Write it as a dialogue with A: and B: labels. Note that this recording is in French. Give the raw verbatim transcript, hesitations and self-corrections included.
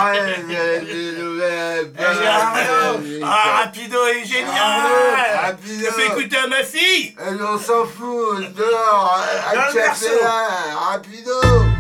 A: arrête, euh, des nouvelles.
B: Eh, Gérardo. Ah, Rapido est génial.
A: Rapido.
B: Je fais écouter à ma fille.
A: Eh, on s'en fout, dehors, à
B: Dans le
A: café
B: berceau.
A: là, rapido.